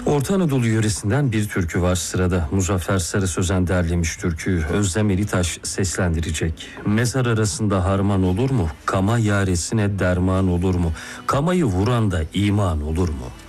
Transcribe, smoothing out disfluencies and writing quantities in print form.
Orta Anadolu yöresinden bir türkü var sırada. Muzaffer Sarı Sözen derlemiş türküyü. Özlem Elitaş seslendirecek. Mezar arasında harman olur mu? Kama yaresine derman olur mu? Kamayı vuran da iman olur mu?